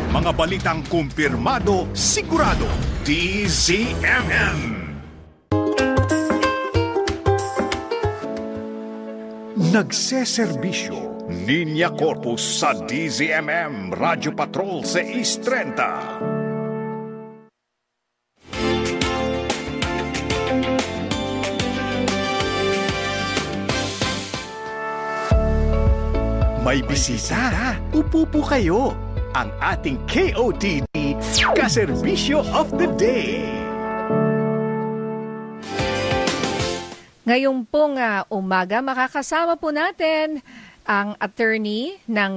Mga balitang kumpirmado, sigurado. DZMM. Nagseserbisyo Niña Corpus sa DZMM Radyo Patrol 630. May bisita. Upo po kayo. Ang ating KOTD Kaserbisyo of the Day. Ngayong pong umaga, makakasama po natin ang attorney ng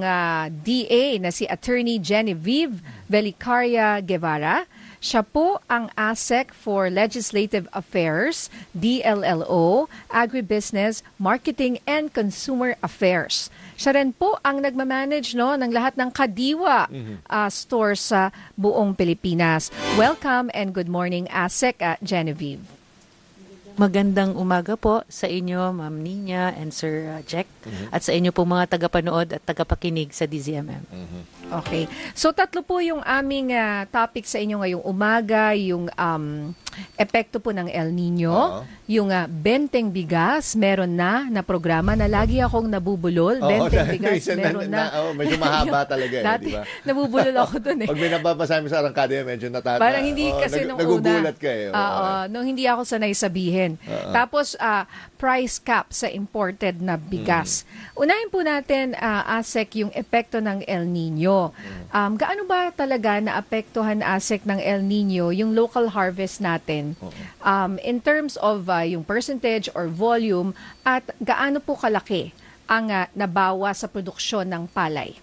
DA na si Attorney Genevieve Velicaria Guevara. Siya po ang ASEC for Legislative Affairs, DLLO, Agribusiness, Marketing and Consumer Affairs. Siya rin po ang nagmamanage ng lahat ng Kadiwa stores sa buong Pilipinas. Welcome and good morning, ASEC Genevieve. Magandang umaga po sa inyo, Ma'am Nina and Sir Jack, at sa inyo po mga tagapanood at tagapakinig sa DZMM. Okay. So tatlo po yung aming topic sa inyo ngayong umaga, yung epekto po ng El Nino, yung benteng bigas, meron na programa na lagi akong nabubulol. Benteng bigas, meron na. Medyo mahaba talaga Dati, di ba? nabubulol ako dun Pag may nababasa mo sa arangkada, medyo natata. Parang hindi kasi nung nagugulat ka eh. Nung hindi ako sanay sabihin. Tapos, price cap sa imported na bigas. Unahin po natin, ASEC, yung epekto ng El Nino. Gaano ba talaga naapektuhan, ASEC, ng El Nino yung local harvest natin? In terms of yung percentage or volume, at gaano po kalaki ang nabawa sa produksyon ng palay?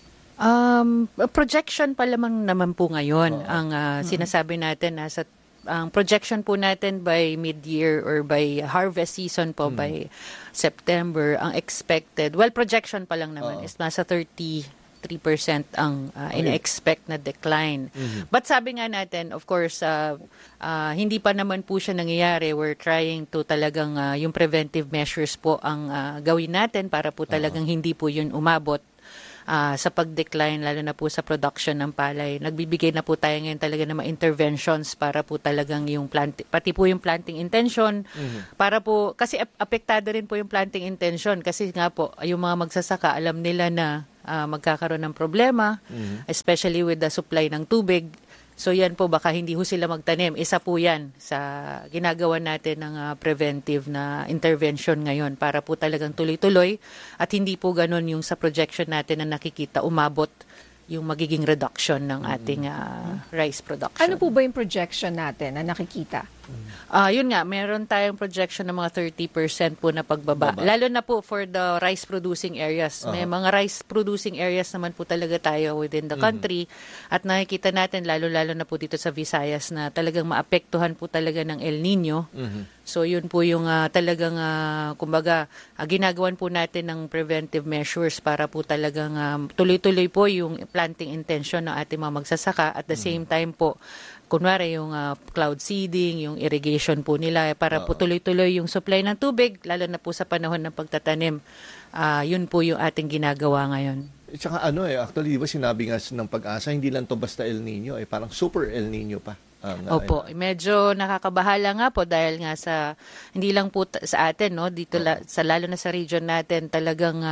Projection pa lamang naman po ngayon ang sinasabi natin sa ang projection po natin by mid-year or by harvest season po by September, ang expected, projection pa lang naman is nasa 33% ang ina-expect na decline. But sabi nga natin, of course, hindi pa naman po siya nangyayari. We're trying to talagang yung preventive measures po ang gawin natin para po talagang hindi po yun umabot sa pag-decline, lalo na po sa production ng palay. Nagbibigay na po tayo ngayon talaga ng mga interventions para po talagang yung pati po yung planting intention, para po, kasi apektado rin po yung planting intention, kasi nga po, yung mga magsasaka, alam nila na magkakaroon ng problema, especially with the supply ng tubig. So yan po, baka hindi ho sila magtanim. Isa po yan sa ginagawa natin ng preventive na intervention ngayon para po talagang tuloy-tuloy at hindi po ganun yung sa projection natin na nakikita umabot yung magiging reduction ng ating rice production. Ano po ba yung projection natin na nakikita? Yun nga, meron tayong projection ng mga 30% po na pagbaba. Lalo na po for the rice-producing areas. May mga rice-producing areas naman po talaga tayo within the country. At nakikita natin, lalo-lalo na po dito sa Visayas, na talagang maapektuhan po talaga ng El Nino. So yun po yung talagang, kumbaga, ginagawan po natin ng preventive measures para po talagang tuloy-tuloy po yung planting intention ng ating mga magsasaka. At the same time po, kunwari yung cloud seeding, yung irrigation po nila para po tuloy-tuloy yung supply ng tubig, lalo na po sa panahon ng pagtatanim. Yun po yung ating ginagawa ngayon. Tsaka actually, di ba sinabi nga ng Pag-asa, hindi lang to basta El Nino, parang super El Nino pa. Opo, medyo nakakabahala nga po dahil nga sa, hindi lang po sa atin, no, dito sa lalo na sa region natin, talagang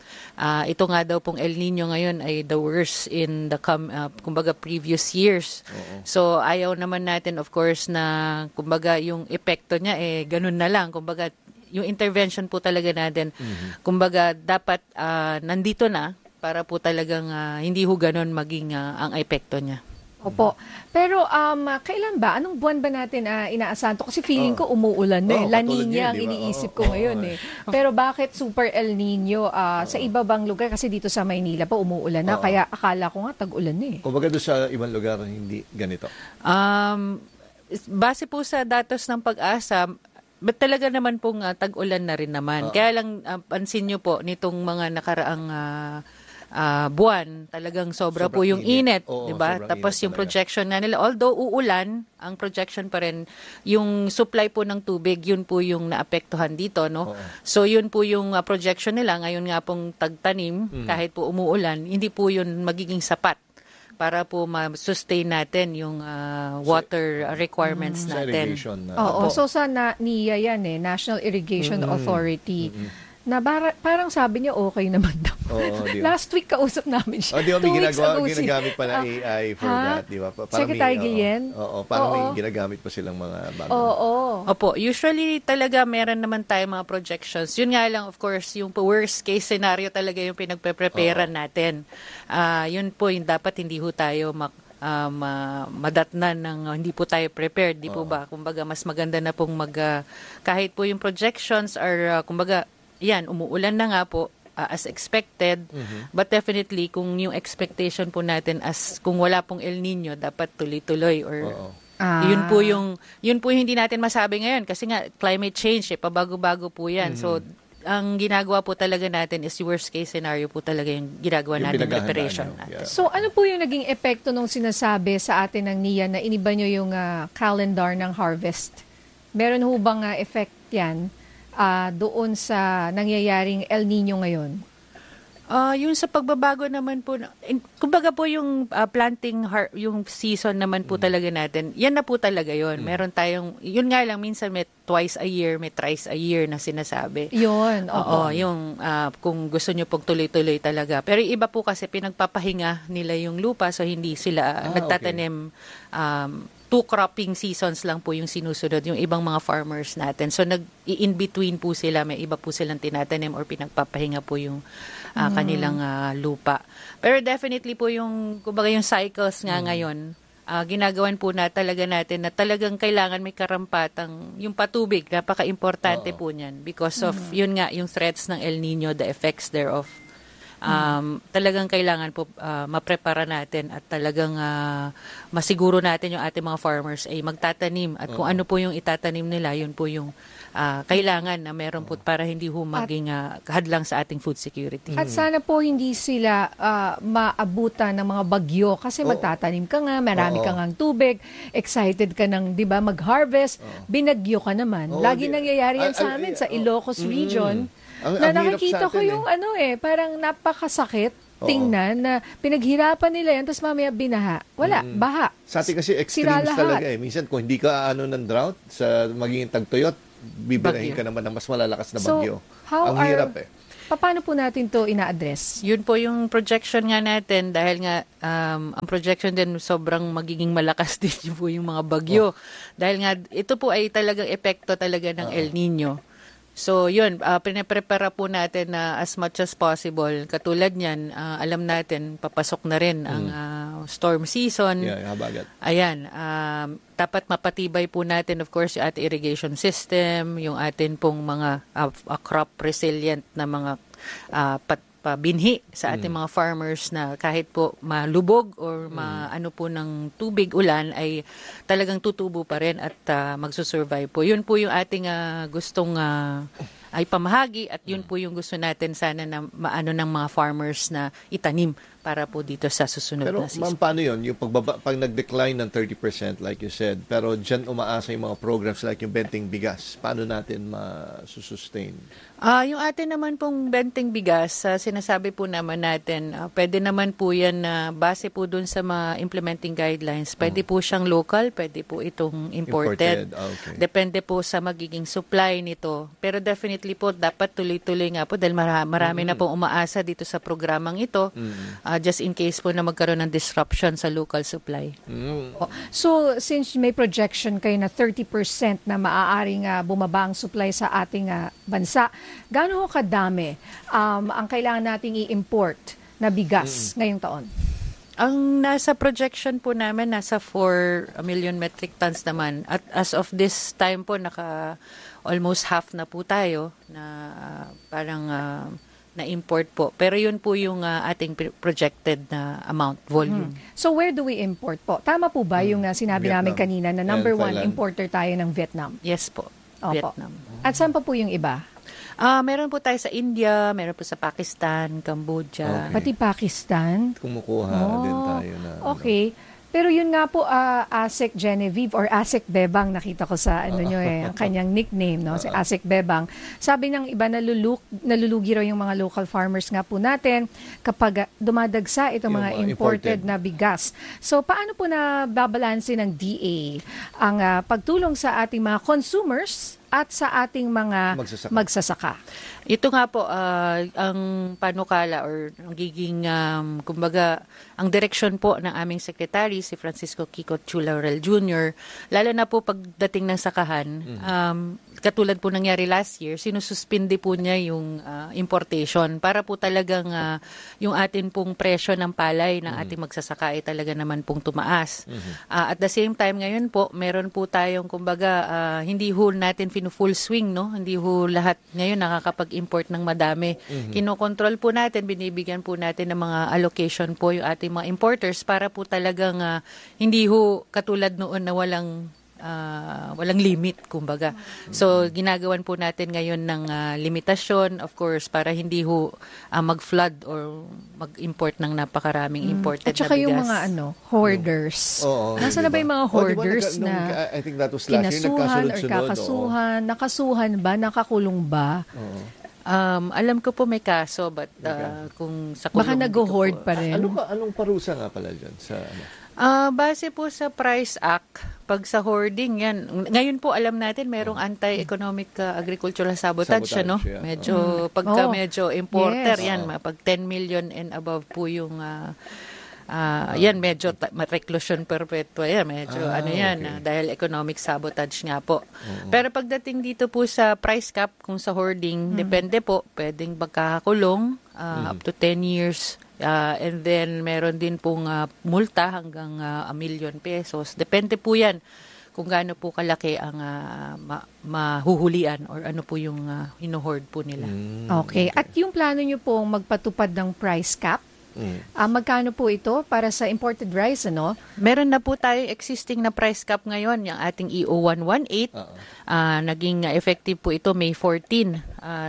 ito nga daw pong El Nino ngayon ay the worst in the kumbaga previous years. So ayaw naman natin, of course, na kumbaga yung epekto niya ganun na lang, kumbaga yung intervention po talaga natin, kumbaga dapat nandito na para po talagang hindi ho ganun maging ang epekto niya. Opo. Pero kailan ba? Anong buwan ba natin inaasahan to? Kasi feeling ko umuulan na La Nina ang iniisip ko ngayon Pero bakit super El Nino sa iba bang lugar? Kasi dito sa Maynila pa umuulan na. Kaya akala ko nga tag-ulan na Kumbaga doon sa ibang lugar hindi ganito? Base po sa datos ng Pag-asa, but talaga naman pong tag-ulan na rin naman. Kaya lang pansin nyo po nitong mga nakaraang buwan, talagang sobra po yung init, di ba? Tapos yung projection na nila, although uulan, ang projection pa rin, yung supply po ng tubig, yun po yung naapektuhan dito, no? So yun po yung projection nila, ngayon nga pong tagtanim, kahit po umuulan, hindi po yun magiging sapat para po ma-sustain natin yung water requirements Sa natin. irrigation. Oo, so sa NIA yan National Irrigation Authority. Na parang sabi niya okay naman daw. Oo, di ba? Last week kausap namin siya. Di ba, 2 weeks ago ginagamit pa na AI for that, di ba? Secretary Guillen? Parang may ginagamit pa silang mga bago. Oo. Opo, usually talaga meron naman tayo mga projections. Yun nga lang, of course, yung worst case scenario talaga yung pinagpe-preparean natin. Yun po yung dapat hindi ho tayo madatnan ng hindi po tayo prepared, di po ba? Kumbaga, mas maganda na pong kahit po yung projections are, kumbaga, yan, umuulan na nga po, as expected, but definitely kung yung expectation po natin as kung wala pong El Nino dapat tuloy-tuloy or yun po yung hindi natin masabi ngayon kasi nga climate change pabago-bago po yan. So ang ginagawa po talaga natin is worst case scenario po talaga yung ginagawa natin preparation natin. Yeah. So ano po yung naging epekto nung sinasabi sa atin ng NIA na iniba nyo yung calendar ng harvest? Meron ho bang effect yan doon sa nangyayaring El Nino ngayon? Yung sa pagbabago naman po, kumbaga po yung planting, yung season naman po talaga natin, yan na po talaga yun. Meron tayong, yun nga lang, minsan may twice a year, may thrice a year na sinasabi. Yun, Oo, yung kung gusto nyo pong tuloy-tuloy talaga. Pero iba po kasi pinagpapahinga nila yung lupa, so hindi sila nagtatanim. 2 cropping seasons lang po yung sinusunod yung ibang mga farmers natin. So in between po sila, may iba po silang tinatanim or pinagpapahinga po yung kanilang lupa. Pero definitely po yung kumbaga yung cycles nga ngayon, ginagawan po talaga natin na talagang kailangan may karampatang yung patubig, napaka-importante po niyan because of yun nga yung threats ng El Nino, the effects thereof. Talagang kailangan po maprepara natin at talagang masiguro natin yung ating mga farmers ay magtatanim at kung ano po yung itatanim nila, yun po yung kailangan na meron po para hindi ho maging hadlang sa ating food security. At sana po hindi sila maabutan ng mga bagyo kasi magtatanim ka nga, marami ka ngang tubig, excited ka ng, 'di ba, mag-harvest, binagyo ka naman. Lagi nangyayari yan sa amin sa Ilocos region. Na nakikita ko yung parang napakasakit tingnan na pinaghirapan nila yan tapos mamaya binaha. Wala, baha. Sa atin kasi extremes talaga Minsan kung hindi ka ng drought sa magiging tagtuyot, bibirahin ka naman ng mas malalakas na bagyo. Ang hirap Paano po natin to ina-address? Yun po yung projection nga natin dahil nga ang projection din sobrang magiging malakas din po yung mga bagyo. Dahil nga ito po ay talagang epekto talaga ng El Nino. So yun, pinaprepara po natin na as much as possible. Katulad niyan, alam natin, papasok na rin ang storm season. Habagat. Ayan, dapat mapatibay po natin, of course, yung ating irrigation system, yung atin pong mga crop resilient na mga binhi sa ating mga farmers na kahit po malubog or ano po ng tubig ulan ay talagang tutubo pa rin at magsusurvive po. Yun po yung ating gustong ay pamahagi at yun po yung gusto natin sana na maano ng mga farmers na itanim para po dito sa susunod pero, na season. Ma'am, paano yun? Yung pag nag-decline ng 30% like you said, pero dyan umaasa yung mga programs like yung Benting Bigas, paano natin masusustain? Yung atin naman pong Benting Bigas, sinasabi po naman natin, pwede naman po yan na base po dun sa mga implementing guidelines. Pwede po siyang local, pwede po itong imported. Okay. Depende po sa magiging supply nito. Pero definitely po, dapat tuloy-tuloy nga po dahil marami na pong umaasa dito sa programang ito. Just in case po na magkaroon ng disruption sa local supply. So, since may projection kayo na 30% na maaaring bumaba ang supply sa ating bansa, gaano kadami ang kailangan nating i-import na bigas ngayong taon? Ang nasa projection po namin, nasa 4 million metric tons naman. At as of this time po, almost half na po tayo na parang na-import po. Pero yun po yung ating projected na amount, volume. So where do we import po? Tama po ba yung sinabi Vietnam. namin kanina na number one Thailand. importer tayo ng Vietnam? Yes po, Opo. Vietnam. At saan pa po yung iba? Meron po tayo sa India, meron po sa Pakistan, Cambodia. Pati Pakistan? Kumukuha din tayo na. Okay. Pero yun nga po, Asek Genevieve or Asek Bebang, nakita ko sa ang kanyang nickname, no? Si Asek Bebang. Sabi ng iba, nalulugi raw yung mga local farmers nga po natin kapag dumadagsa itong Yung mga mga imported imported. na bigas. So, paano po na babalansin ng DA ang pagtulong sa ating mga consumers at sa ating mga magsasaka? Ito nga po, ang panukala or nagiging, kumbaga, ang direksyon po ng aming secretary, si Francisco Kiko Chulaurel Jr., lalo na po pagdating ng sakahan, katulad po nangyari last year, sinususpindi po niya yung importation para po talagang yung atin pong presyo ng palay ng ating magsasaka ay talaga naman pong tumaas. At the same time ngayon po, meron po tayong kumbaga hindi ho natin full swing, no? Hindi ho lahat ngayon nakakapag-import ng madami. Kinokontrol po natin, binibigyan po natin ng mga allocation po yung ating mga importers para po talagang hindi ho katulad noon na walang limit, kumbaga. So, ginagawan po natin ngayon ng limitasyon, of course, para hindi ho mag-flood or mag-import ng napakaraming imported At saka na bigas. yung mga hoarders. Nasaan na ba yung mga hoarders Diba, na I think that was last year, kinasuhan or nagkasunod-sunod. kakasuhan? Nakasuhan ba? Nakakulong ba? Alam ko po may kaso, but kung sa Baka kulong, nag-hoard pa rin. Anong parusa nga pala dyan sa base po sa Price Act, pag sa hoarding, yan. Ngayon po alam natin merong anti-economic agricultural sabotage, ano? yeah. Medyo, pagka Oh, medyo importer, yes. yan, pag 10 million and above po yung, yan, medyo reclusion perpetua, yan, medyo, okay. dahil economic sabotage nga po. Pero pagdating dito po sa price cap, kung sa hoarding, depende po, pwedeng magkakakulong, up to 10 years. And then, meron din pong multa hanggang 1 million pesos. Depende po yan kung gaano po kalaki ang mahuhulian or ano po yung hinuhoard po nila. Okay. At yung plano nyo pong magpatupad ng price cap, magkano po ito para sa imported rice, ano? Meron na po tayo existing na price cap ngayon, yung ating EO 118. Naging effective po ito May 14,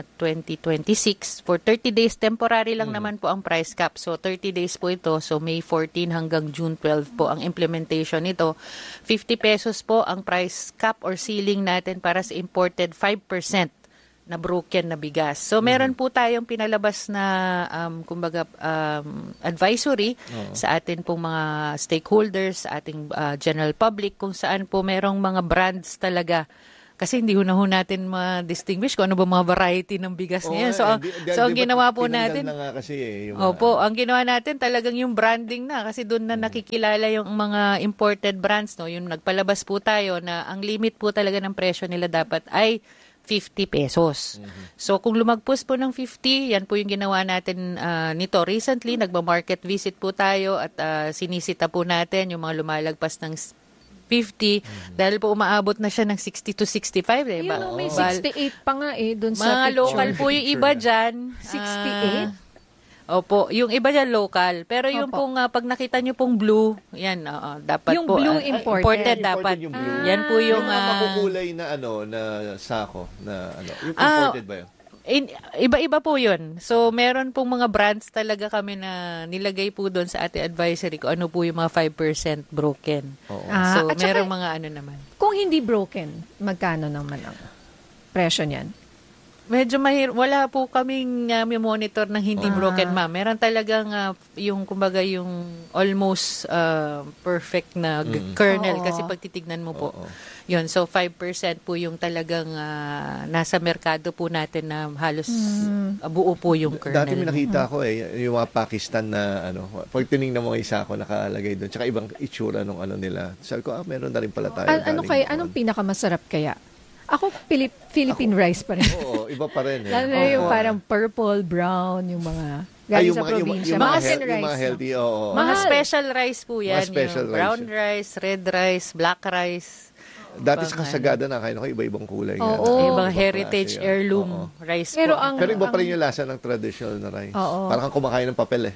2026. For 30 days, temporary lang naman po ang price cap. So 30 days po ito. So May 14 hanggang June 12 po ang implementation nito. 50 pesos po ang price cap or ceiling natin para sa imported 5% na broken na bigas. So meron po tayong pinalabas na kumbaga advisory sa atin pong mga stakeholders, sa ating general public, kung saan po merong mga brands talaga. Kasi hindi ho natin ma-distinguish kung ano ba mga variety ng bigas ngayon. So ang ginawa po natin, ang ginawa natin talagang yung branding na, kasi doon na nakikilala yung mga imported brands, no. Yung nagpalabas po tayo na ang limit po talaga ng presyo nila dapat ay 50 pesos. So kung lumagpos po ng 50, yan po yung ginawa natin nito. Recently, nagba-market visit po tayo at sinisita po natin yung mga lumalagpas ng 50 dahil po umaabot na siya ng 60 to 65. Yun, may 68 pa nga dun sa mga picture. local po yung iba dyan. 68? Opo, yung iba dyan local. Pero yung pong, pag nakita nyo pong blue, yan, dapat yung po. Yung blue imported. Imported dapat. Yung blue. Yan po yung... Yung makukulay na na sako, na yung imported ba yun? Iba-iba po yun. So, meron pong mga brands talaga kami na nilagay po doon sa ating advisory ko ano po yung mga 5% broken. So, merong mga naman. Kung hindi broken, magkano naman ang presyo niyan? Medyo wala po kaming monitor ng hindi broken, ma'am. Meron talagang yung kumbaga yung almost perfect na kernel kasi pag titignan mo po. Yun, so 5% po yung talagang nasa merkado po natin na halos buo po yung kernel. Dati may nakita ko yung mga Pakistan na pag tinignan mo isa ko nakalagay doon, tsaka ibang itsura nung nila. Sabi ko, meron na rin pala tayo. Anong pinakamasarap kaya? Ako, Philippine rice pa rin. Oo, iba pa rin. Lalo na yung parang purple, brown, yung mga galing sa probinsya. Yung mga healthy, Mga special rice po yan. Special yung brown rice, red rice, black rice. Dati sa Kasagada na kain ako, iba-ibang kulay. Ibang heritage heirloom rice po. Pero iba pa rin yung lasa ng traditional na rice. Parang kang kumakain ng papel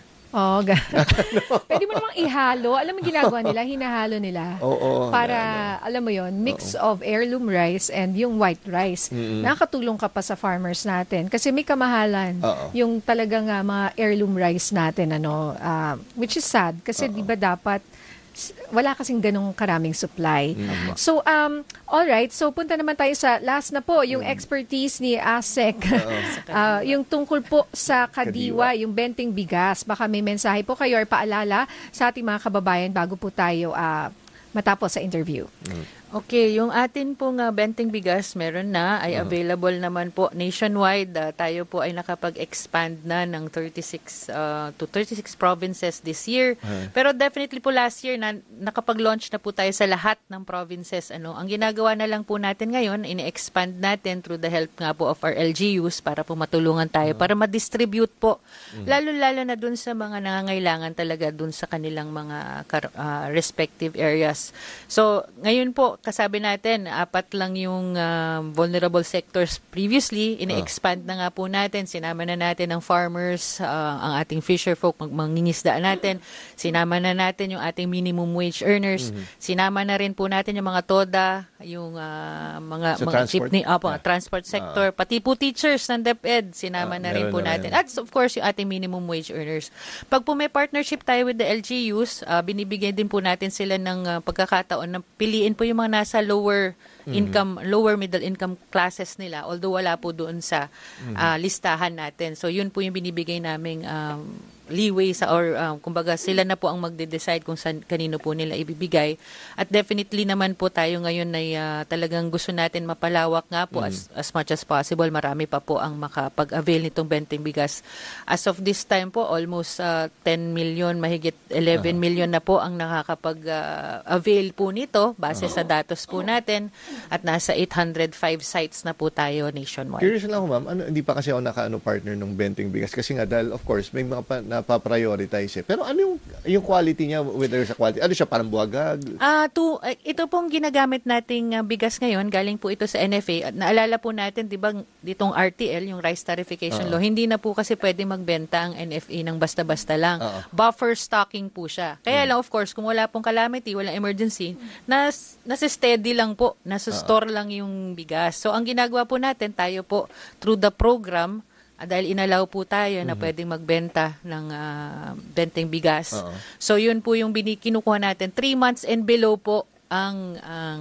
Pwede mo namang ihalo. Alam mo ginagawa nila? Hinahalo nila. Para, alam mo yon, mix of heirloom rice and yung white rice. Nakakatulong ka pa sa farmers natin. Kasi may kamahalan. Yung talagang mga heirloom rice natin, which is sad. Kasi di ba dapat wala kasing ganong karaming supply. So, all right. So, punta naman tayo sa last na po, yung expertise ni ASEC. Yung tungkol po sa kadiwa, yung benting bigas. Baka may mensahe po kayo or paalala sa ating mga kababayan bago po tayo matapos sa interview. Okay, yung atin pong benting bigas meron na, ay available naman po nationwide. Tayo po ay nakapag-expand na ng 36 provinces this year. Pero definitely po last year nakapag-launch na po tayo sa lahat ng provinces. Ang ginagawa na lang po natin ngayon, ini-expand natin through the help nga po of our LGUs para po matulungan tayo, para ma-distribute po. Lalo-lalo na dun sa mga nangangailangan talaga dun sa kanilang mga respective areas. So, ngayon po, kasabi natin, 4 lang yung vulnerable sectors previously. Ini-expand na nga po natin. Sinama na natin ang farmers, ang ating fisher folk, mangingisda natin. Sinama na natin yung ating minimum wage earners. Sinama na rin po natin yung mga TODA, yung mga jeepney, transport sector, pati po teachers ng DepEd, sinama na rin po natin. At of course, yung ating minimum wage earners. Pag po may partnership tayo with the LGUs, binibigyan din po natin sila ng pagkakataon na piliin po yung mga nasa lower middle income classes nila, although wala po doon sa listahan natin. So yun po yung binibigay naming leeway kumbaga sila na po ang magde-decide kung kanino po nila ibibigay. At definitely naman po tayo ngayon ay talagang gusto natin mapalawak nga po as much as possible. Marami pa po ang makapag-avail nitong benting bigas. As of this time po, almost 10 million, mahigit 11 million na po ang nakakapag-avail po nito base sa datos po natin, at nasa 805 sites na po tayo nationwide. Curious lang ako, ma'am, hindi pa kasi ako partner ng benting bigas kasi nga dahil of course may mga napaprioritize Pero ano yung quality niya, whether sa quality? Ano siya, parang buwagag? Ito pong ginagamit nating bigas ngayon, galing po ito sa NFA. At naalala po natin, di ba, ditong RTL, yung Rice Tarification Law, hindi na po kasi pwede magbenta ang NFA ng basta-basta lang. Buffer stocking po siya. Kaya lang, of course, kung wala pong calamity, walang emergency, nasa steady lang po, nasa store lang yung bigas. So, ang ginagawa po natin, tayo po, through the program, dahil inalaw po tayo na pwedeng magbenta ng benting bigas. So, yun po yung kinukuha natin. 3 months and below po ang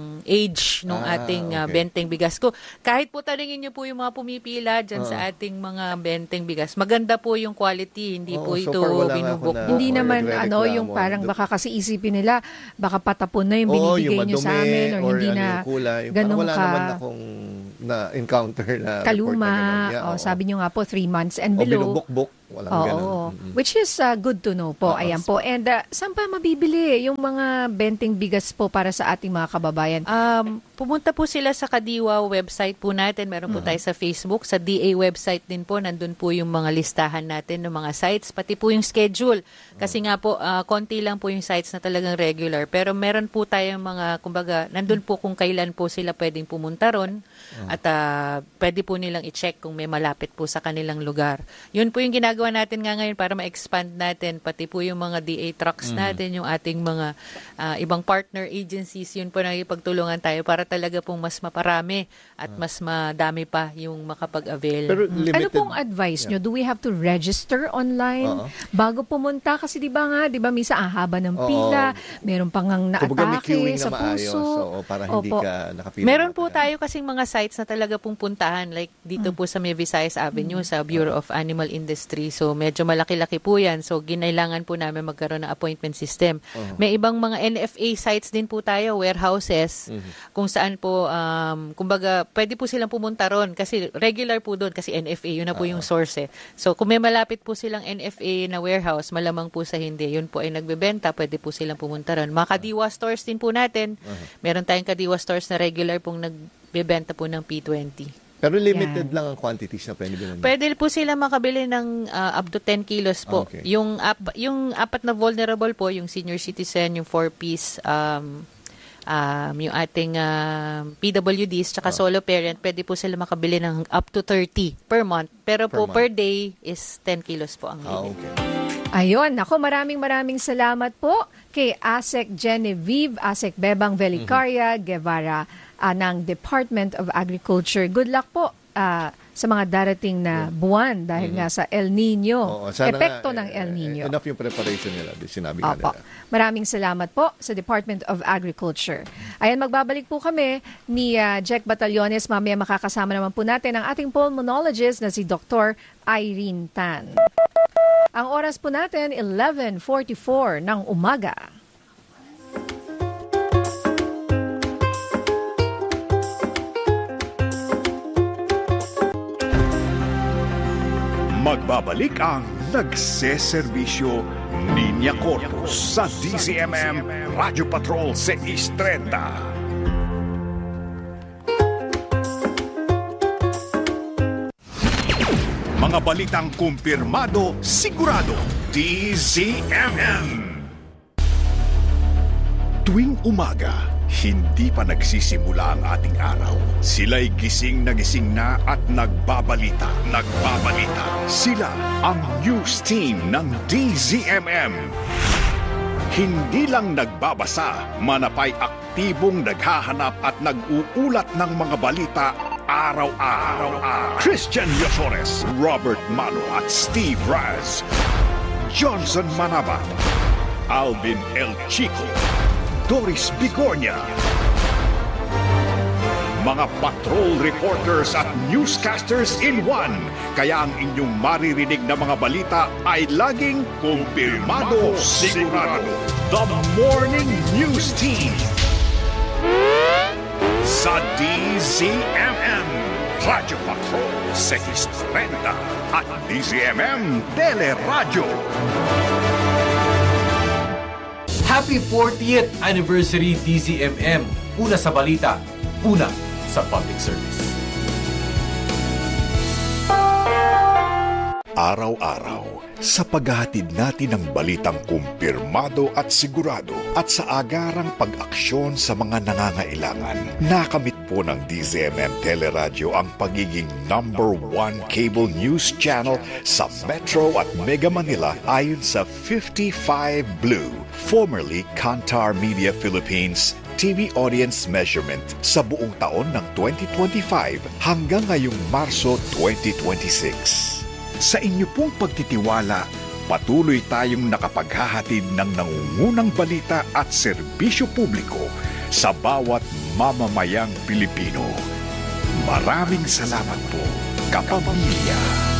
age ng ating benting bigas ko. Kahit po tanungin niyo po yung mga pumipila dyan sa ating mga benting bigas, maganda po yung quality, hindi po ito binubok. Hindi naman yung parang baka kasi isipin nila, baka patapon na yung binibigay niyo sa amin or hindi na ganun wala naman akong na-encounter na kaluma. Sabi niyo nga po, 3 months and below. O binubok-bok. Walang ganun. Which is good to know po. Ayan po. And saan pa mabibili yung mga benting bigas po para sa ating mga kababayan? Pumunta po sila sa Kadiwa website po natin. Meron po tayo sa Facebook. Sa DA website din po. Nandun po yung mga listahan natin ng mga sites. Pati po yung schedule. Kasi nga po, konti lang po yung sites na talagang regular. Pero meron po tayong mga, kumbaga, nandun po kung kailan po sila pwedeng pumunta ron. At pwede po nilang i-check kung may malapit po sa kanilang lugar. Yun po yung ginagawa natin nga ngayon para ma-expand natin, pati po yung mga DA trucks natin, yung ating mga ibang partner agencies, yun po nakipagtulungan tayo para talaga pong mas maparami at mas madami pa yung makapag-avail. Pero limited, ano pong advice nyo? Do we have to register online bago pumunta? Kasi di ba misa haba ng pila, meron pang naatake sa puso. Para hindi ka nakapila. Meron po tayo kasing mga sites na talaga pong puntahan, like dito po sa May Visayas Avenue sa Bureau of Animal Industry. So medyo malaki-laki po yan. So ginailangan po namin magkaroon ng appointment system. May ibang mga NFA sites din po tayo, warehouses, kung saan po, kumbaga, pwede po silang pumunta ron kasi regular po doon kasi NFA, yun na po yung source. So kung may malapit po silang NFA na warehouse, malamang po sa hindi, yun po ay nagbebenta, pwede po silang pumunta ron. Mga Kadiwa stores din po natin. Meron tayong Kadiwa stores na regular pong nagbebenta po ng P20. Pero limited lang ang quantities na pwede bilhin. Pwede po sila makabili ng up to 10 kilos po. Okay. Yung 4 na vulnerable po, yung senior citizen, yung 4-piece, yung ating PWDs, tsaka solo parent, pwede po sila makabili ng up to 30 per month. Pero per day is 10 kilos po ang limit. Okay. Ayun, maraming salamat po kay ASEC Genevieve, ASEC Bebang Velicaria Guevara ng Department of Agriculture. Good luck po sa mga darating na buwan dahil nga sa El Nino. Oo, sana Epekto nga, ng El Nino. Enough yung preparation nila, sinabi nga Opo. nila. Maraming salamat po sa Department of Agriculture. Ayan, magbabalik po kami ni Jack Batallones. Mamaya makakasama naman po natin ang ating pulmonologist na si Dr. Irene Tan. Ang oras po natin, 11:44 ng umaga. Magbabalik ang nagseserbisyo Niña Corpus sa DZMM Radio Patrol 630. Mga balitang kumpirmado, sigurado, DZMM. Tuwing umaga, hindi pa nagsisimula ang ating araw. Sila'y gising na at nagbabalita. Sila ang news team ng DZMM. Hindi lang nagbabasa, manapay aktibong naghahanap at nag-uulat ng mga balita araw-araw. Christian Yosores, Robert Mano at Steve Raz, Johnson Manabat, Alvin El Chico, Doris Bigornia. Mga patrol reporters at newscasters in one. Kaya ang inyong maririnig na mga balita ay laging kumpirmado, sigurado. The Morning News Team sa DZMM Radio Patrol 630 at DZMM Teleradio. Happy 40th Anniversary DZMM. Una sa balita, una sa public service. Araw-araw, sa paghahatid natin ng balitang kumpirmado at sigurado at sa agarang pag-aksyon sa mga nangangailangan, nakamit po ng DZMM Teleradyo ang pagiging #1 cable news channel sa Metro at Mega Manila ayon sa 55 Blue, formerly Kantar Media Philippines TV audience measurement sa buong taon ng 2025 hanggang ngayong Marso 2026. Sa inyo pong pagtitiwala, patuloy tayong nakapaghahatid ng nangungunang balita at serbisyo publiko sa bawat mamamayang Pilipino. Maraming salamat po, kapamilya.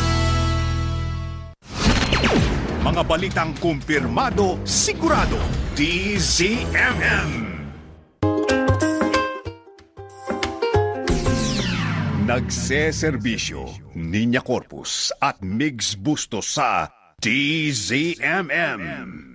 Mga balitang kumpirmado, sigurado, DZMM. Nagseserbisyo, Niña Corpus at Migs Bustos sa DZMM.